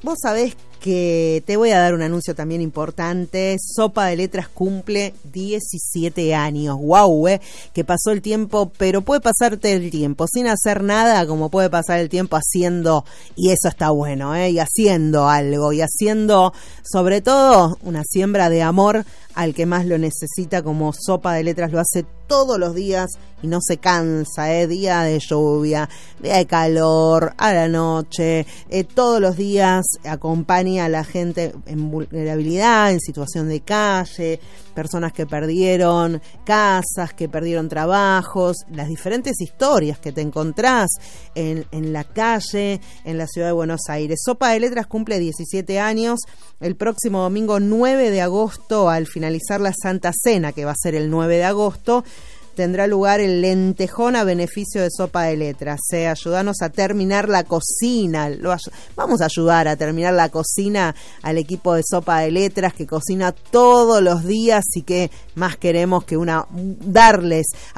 Vos sabés que te voy a dar un anuncio también importante. Sopa de Letras cumple 17 años. ¡Guau! Que pasó el tiempo, pero puede pasarte el tiempo sin hacer nada, como puede pasar el tiempo haciendo, y eso está bueno, y haciendo algo, y haciendo sobre todo una siembra de amor al que más lo necesita, como Sopa de Letras lo hace todos los días y no se cansa, día de lluvia, día de calor, a la noche, todos los días acompaña a la gente en vulnerabilidad, en situación de calle, personas que perdieron casas, que perdieron trabajos, las diferentes historias que te encontrás en la calle, en la ciudad de Buenos Aires. Sopa de Letras cumple 17 años, el próximo domingo 9 de agosto, al finalizar la Santa Cena, que va a ser el 9 de agosto, tendrá lugar el lentejón a beneficio de Sopa de Letras. Ayúdanos a terminar la cocina. Vamos a ayudar a terminar la cocina al equipo de Sopa de Letras, que cocina todos los días y que más queremos que darles